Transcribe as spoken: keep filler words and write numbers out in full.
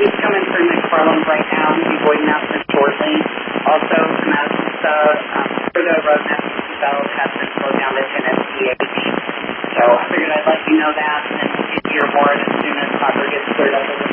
he's coming through McFarland right now. He'll be voiding out here shortly. Also, Madison Sub, um, for the road navigation belt has been slowed down to ten S P H. So I figured I'd let you know that, and then we'll get your board as soon as Hopper gets cleared up over